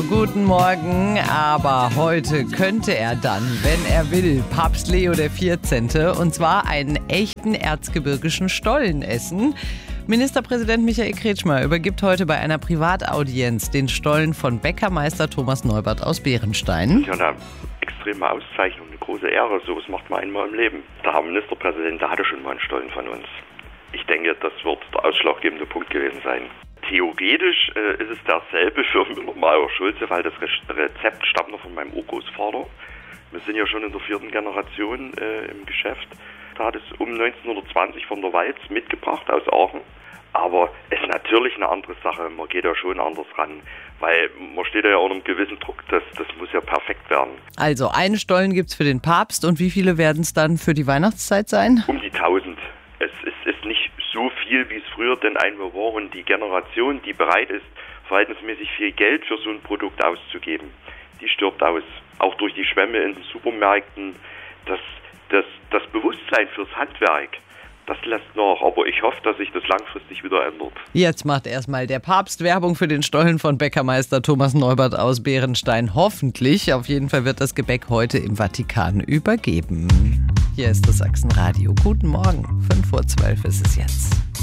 guten Morgen. Aber heute könnte er dann, wenn er will, Papst Leo XIV. Und zwar einen echten erzgebirgischen Stollen essen. Ministerpräsident Michael Kretschmer übergibt heute bei einer Privataudienz den Stollen von Bäckermeister Thomas Neubert aus Bärenstein. Ja, eine extreme Auszeichnung, eine große Ehre. So was macht man einmal im Leben. Der Herr Ministerpräsident, der hatte schon mal einen Stollen von uns. Ich denke, das wird der ausschlaggebende Punkt gewesen sein. Theoretisch ist es derselbe für Müller-Mayer-Schulze, weil das Rezept stammt noch von meinem Urgroßvater. Wir sind ja schon in der 4. Generation im Geschäft. Da hat es um 1920 von der Walz mitgebracht aus Aachen. Aber es ist natürlich eine andere Sache. Man geht da schon anders ran, weil man steht ja unter einem gewissen Druck. Das muss ja perfekt werden. Also einen Stollen gibt es für den Papst und wie viele werden es dann für die Weihnachtszeit sein? Um die 1000. Es ist nicht so viel, wie es früher denn einmal war. Und die Generation, die bereit ist, verhältnismäßig viel Geld für so ein Produkt auszugeben, die stirbt aus. Auch durch die Schwämme in den Supermärkten. Das Bewusstsein fürs Handwerk, das lässt nach. Aber ich hoffe, dass sich das langfristig wieder ändert. Jetzt macht erstmal der Papst Werbung für den Stollen von Bäckermeister Thomas Neubert aus Bärenstein. Hoffentlich. Auf jeden Fall wird das Gebäck heute im Vatikan übergeben. Hier ist das Sachsenradio. Guten Morgen. 5:12 ist es jetzt.